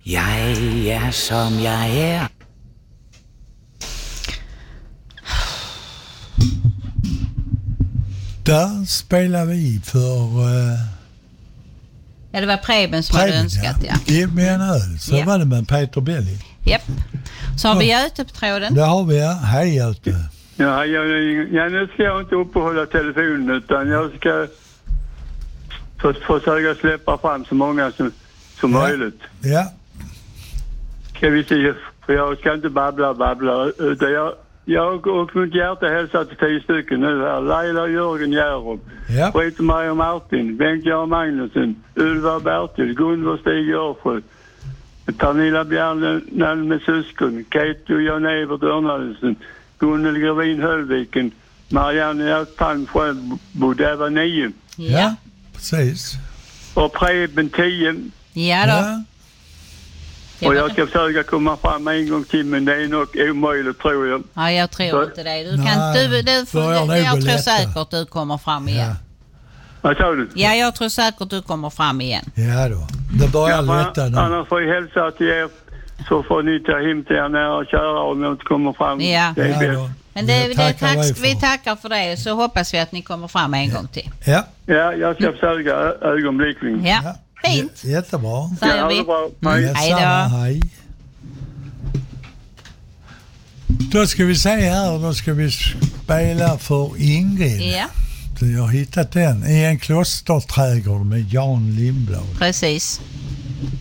Jag är som jag är. Där spelar vi för... Ja, det var Preben som hade önskat, ja. Ge mig en öl. Så var det med Peter Belli. Japp. Så har vi Göte på tråden. Det har vi, ja. Hej Göte. Ja, nu ska jag inte uppehålla telefonen utan jag ska försöka släppa fram så många som möjligt. Ja. Ska vi se, för jag ska inte babbla. Utan jag och mitt hjärta hälsar till 10 stycken nu här. Laila, Jörgen, Järup, Britt-Marie och Martin, Bengt-Göran Magnusson, Ulva Bertil, Gunvor Stig Örsjö, Pernilla Bjärnell med syskon, Kate och Jan-Evert Örnaldsson, Gunnel Gravin Höllviken, Marianne Palm Sjöbo, det var 9. Ja, precis. Och Preben 10. Ja då. Och jag ska försöka komma fram en gång till, men det är nog omöjligt tror jag. Ja, jag tror inte det. Jag tror säkert du kommer fram igen. Vad sa du? Ja, jag tror säkert du kommer fram igen. Ja då. Det börjar lätta nu. Annars får jag hälsa till er, så får ni ta hem till er nära och köra om jag inte kommer fram. Ja. Det är bäst. Men vi tackar för det, så hoppas vi att ni kommer fram en gång till. Ja. Ja, jag ska försöka ögonblickligen. Ja. Fint. Jättebra. Säger vi. Hej då. Hej. Då ska vi se här, då ska vi spela för Ingrid. Ja. Jag har hittat den i en klosterträdgård med Jan Lindblad. Precis.